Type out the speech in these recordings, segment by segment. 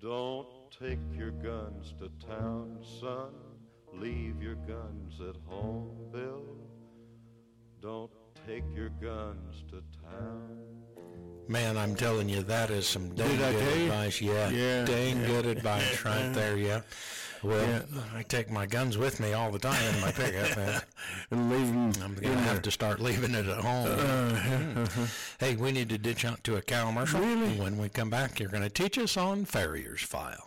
Don't take your guns to town, son. Leave your guns at home, Bill. Don't take your guns to town. Man, I'm telling you, that is some dang good advice. Yeah, good advice right there, yeah. Well, I take my guns with me all the time in my pickup, man. And leave them. I'm going to have to start leaving it at home. Hey, we need to ditch out to a commercial. Really? When we come back, you're going to teach us on Farrier's File.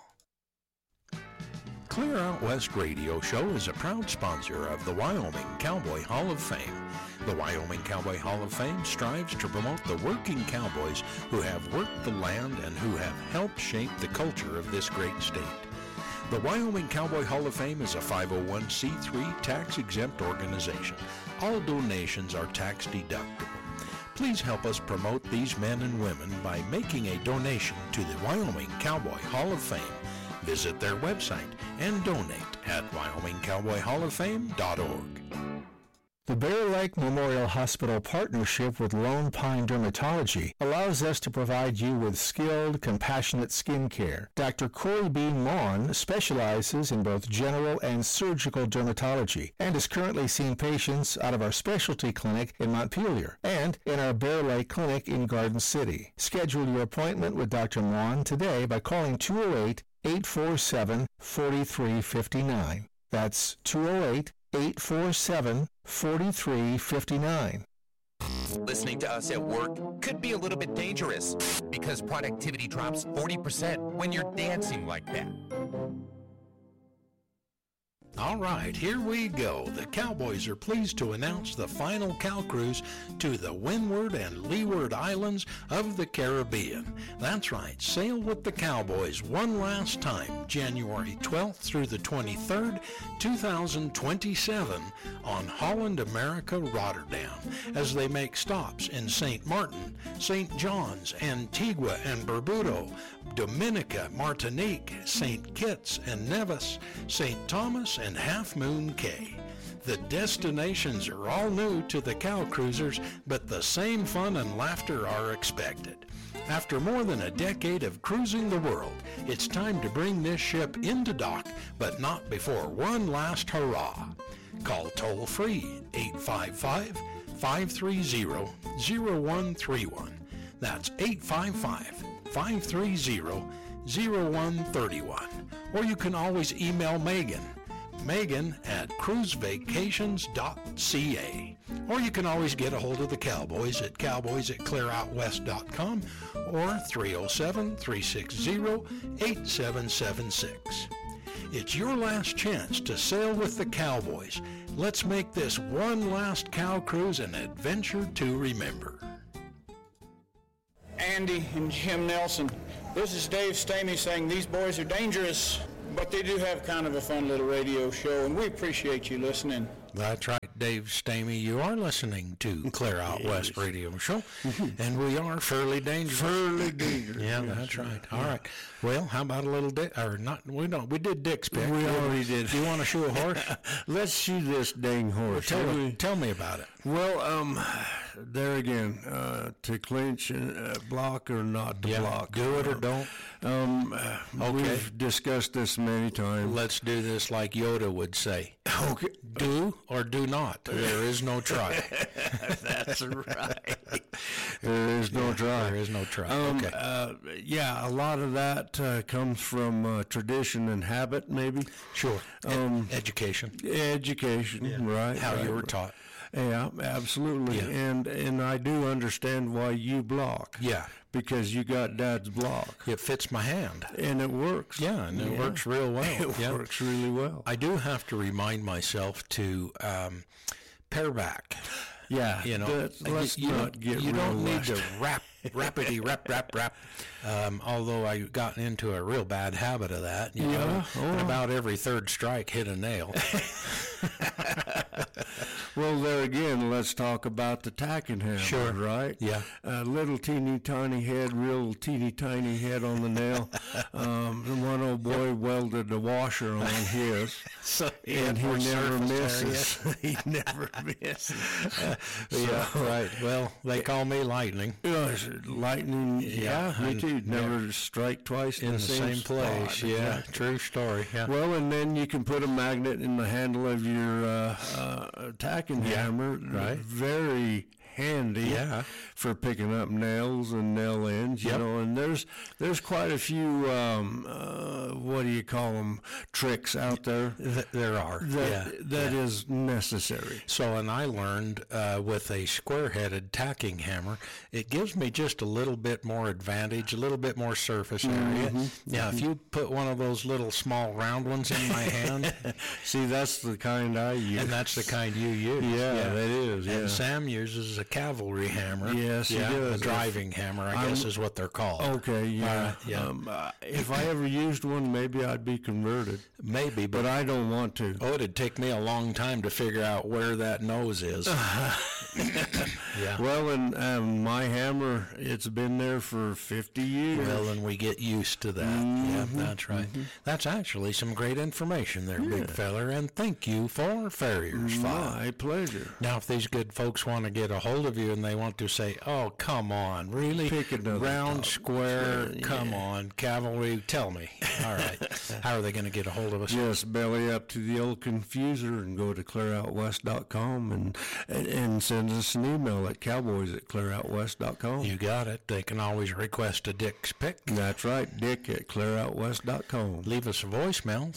Clear Out West Radio Show is a proud sponsor of the Wyoming Cowboy Hall of Fame. The Wyoming Cowboy Hall of Fame strives to promote the working cowboys who have worked the land and who have helped shape the culture of this great state. The Wyoming Cowboy Hall of Fame is a 501c3 tax-exempt organization. All donations are tax deductible. Please help us promote these men and women by making a donation to the Wyoming Cowboy Hall of Fame. Visit their website and donate at WyomingCowboyHallOfFame.org. The Bear Lake Memorial Hospital partnership with Lone Pine Dermatology allows us to provide you with skilled, compassionate skin care. Dr. Corey B. Maughan specializes in both general and surgical dermatology and is currently seeing patients out of our specialty clinic in Montpelier and in our Bear Lake Clinic in Garden City. Schedule your appointment with Dr. Maughan today by calling 208-847-4359. That's 208-847-4359. Listening to us at work could be a little bit dangerous because productivity drops 40% when you're dancing like that. All right, here we go. The Cowboys are pleased to announce the final cow cruise to the Windward and Leeward Islands of the Caribbean. That's right, sail with the Cowboys one last time, January 12th through the 23rd, 2027, on Holland America Rotterdam, as they make stops in St. Martin, St. John's, Antigua and Barbuda, Dominica, Martinique, St. Kitts and Nevis, St. Thomas, and Half Moon Cay. The destinations are all new to the cow cruisers, but the same fun and laughter are expected. After more than a decade of cruising the world, it's time to bring this ship into dock, but not before one last hurrah. Call toll-free 855-530-0131. That's 855-530-0131. Or you can always email Megan at cruisevacations.ca. Or you can always get a hold of the Cowboys at cowboys@clearoutwest.com or 307-360-8776. It's your last chance to sail with the Cowboys. Let's make this one last cow cruise an adventure to remember. Andy and Jim Nelson, this is Dave Stamey saying these boys are dangerous, but they do have kind of a fun little radio show, and we appreciate you listening. That's right, Dave Stamey. You are listening to Clear Out West Radio Show, and we are fairly dangerous. Fairly dangerous. Yeah, that's right. All right. Well, how about a little dick? Or not? We did Dick's pick. We already did. Do you want to shoe a horse? Let's shoe this dang horse. Tell me about it. Well, there again, to clinch a block or not to block. Do it or don't. Okay. We've discussed this many times. Let's do this like Yoda would say. Okay. Do or do not. There is no try. That's right. There is no try. There is no try. Okay. Yeah, a lot of that comes from tradition and habit, maybe. Sure. Education. Education, right. How you were taught. Yeah, absolutely. Yeah. And I do understand why you block. Yeah. Because you got Dad's block. It fits my hand. And it works. Yeah, and it works real well. It works really well. I do have to remind myself to pare back. Yeah, you know, let's not get you don't need west. to rap. Although I got into a real bad habit of that. You know, about every third strike hit a nail. Well, there again, let's talk about the tacking hammer, Sure. right? Yeah. Little teeny tiny head, real teeny tiny head on the nail. The one old boy welded a washer on his, So and he never misses. He never misses. Yeah, right. Well, they call me Lightning. Lightning, yeah, me and too. Never strike twice In the same place. spot. Yeah, Exactly. true story. Yeah. Well, and then you can put a magnet in the handle of your tacking hammer. right. Very handy Yeah. for picking up nails and nail ends, you Yep. know, and there's quite a few, what do you call them, tricks out there There are. that is necessary. So, and I learned with a square-headed tacking hammer, it gives me just a little bit more advantage, a little bit more surface area. Now, if you put one of those little small round ones in my hand, See, that's the kind I use. and that's the kind you use. Yeah, that is, yeah. And Sam uses a cavalry hammer. Yes, he yeah, does. a driving hammer, I guess is what they're called. Okay, yeah. yeah. If I ever used one, maybe I'd be converted, Maybe, but I don't want to. oh, it'd take me a long time to figure out where that nose is. Yeah. Well, and my hammer, it's been there for 50 years. Well, and we get used to that. Yeah, that's right. That's actually some great information there, big feller, and thank you for Farrier's File. My pleasure. Now, if these good folks want to get a hold of you and they want to say, oh, come on, really? Pick another Round, topic. square, Yeah, come on, cavalry, tell me. All right. How are they going to get a hold of us? Just belly up to the old confuser and go to clearoutwest.com and send us an email at cowboys@clearoutwest.com. You got it. They can always request a Dick's pick. That's right, Dick at clearoutwest.com. Leave us a voicemail,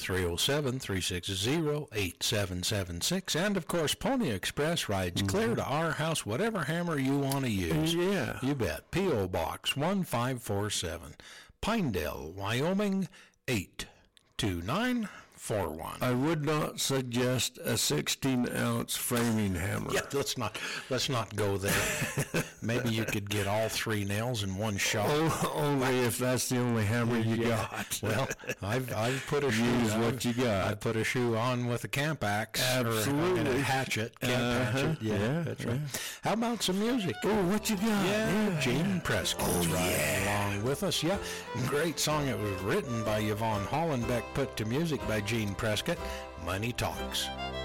307-360-8776. And, of course, Pony Express rides clear to our house, whatever hammer you want to use. Yeah. You bet. P.O. Box 1547, Pinedale, Wyoming, 82941. I would not suggest a 16-ounce framing hammer. Yeah, let's not go there. Maybe you could get all three nails in one shot. Only if that's the only hammer you got. Well, I've put a shoe. Use what you got. I put a shoe on with a camp axe. Absolutely. Or a hatchet. Camp hatchet. Yeah, that's right. How about some music? Oh, what you got? Yeah, Gene Prescott's riding along with us. Yeah, great song. It was written by Yvonne Hollenbeck, put to music by Gene Prescott. Money Talks.